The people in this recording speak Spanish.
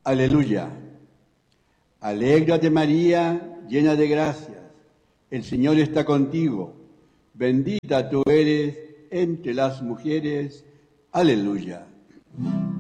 Aleluya. Alégrate María, llena de gracias. El Señor está contigo. Bendita tú eres entre las mujeres. Aleluya.